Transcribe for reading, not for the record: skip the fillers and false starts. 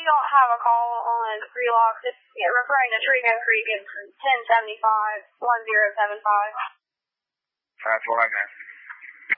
don't have a call on Relox. It's referring to Trigo Creek. It's 1075-1075. That's what I meant.